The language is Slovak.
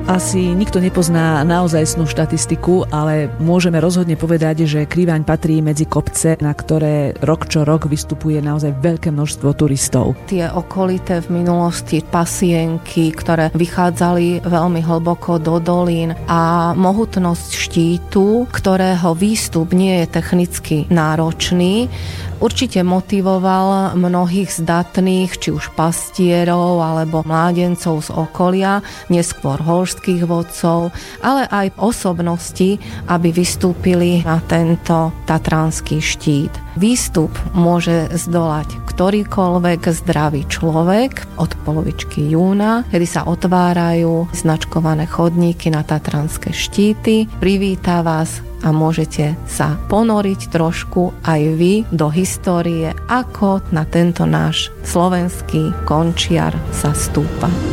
Asi nikto nepozná naozajstnú štatistiku, ale môžeme rozhodne povedať, že Krivaň patrí medzi kopce, na ktoré rok čo rok vystupuje naozaj veľké množstvo turistov. Tie okolité v minulosti pasienky, ktoré vychádzali veľmi hlboko do dolín a mohutnosť štítu, ktorého výstup nie je technicky náročný, určite motivoval mnohých zdatných, či už pastierov alebo mládencov z okolia, neskôr holšských vodcov, ale aj osobnosti, aby vystúpili na tento tatranský štít. Výstup môže zdolať ktorýkoľvek zdravý človek od polovičky júna, kedy sa otvárajú značkované chodníky na tatranské štíty. Privítá vás a môžete sa ponoriť trošku aj vy do histórie, ako na tento náš slovenský končiar sa stúpa.